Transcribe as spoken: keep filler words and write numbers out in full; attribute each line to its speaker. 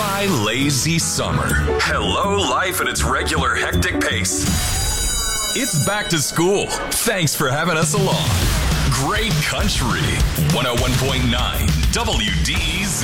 Speaker 1: Goodbye, lazy summer. Hello, life at its regular hectic pace. It's back to school. Thanks for having us along. Great country. one oh one point nine W D E Z.